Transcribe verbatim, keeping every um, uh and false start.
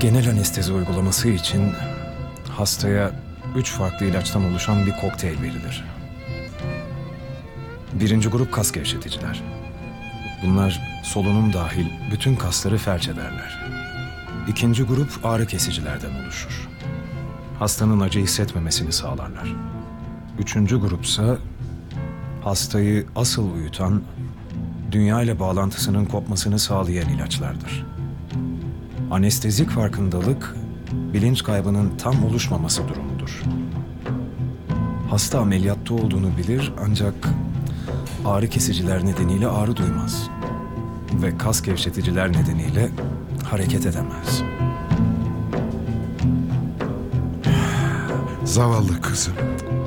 Genel anestezi uygulaması için hastaya üç farklı ilaçtan oluşan bir kokteyl verilir. Birinci grup kas gevşeticiler. Bunlar solunum dahil bütün kasları felç ederler. İkinci grup ağrı kesicilerden oluşur. Hastanın acı hissetmemesini sağlarlar. Üçüncü grupsa hastayı asıl uyutan, dünya ile bağlantısının kopmasını sağlayan ilaçlardır. Anestezik farkındalık, bilinç kaybının tam oluşmaması durumudur. Hasta ameliyatta olduğunu bilir ancak ağrı kesiciler nedeniyle ağrı duymaz. Ve kas gevşeticiler nedeniyle hareket edemez. Zavallı kızım.